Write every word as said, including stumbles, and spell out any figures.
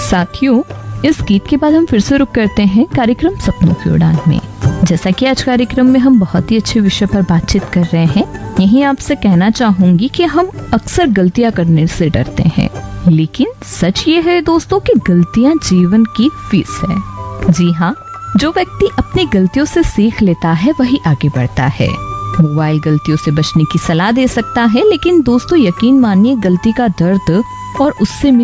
साथियों, इस गीत के बाद हम फिर से रुक करते हैं कार्यक्रम सपनों की उड़ान में। जैसा कि आज कार्यक्रम में हम बहुत ही अच्छे विषय पर बातचीत कर रहे हैं, यही आपसे कहना चाहूंगी कि हम अक्सर गलतियां करने से डरते हैं, लेकिन सच ये है दोस्तों कि गलतियां जीवन की फीस है। जी हाँ, जो व्यक्ति अपनी गलतियों से सीख लेता है वही आगे बढ़ता है। मोबाइल गलतियों से बचने की सलाह दे सकता है, लेकिन दोस्तों यकीन मानिए गलती का दर्द और उससे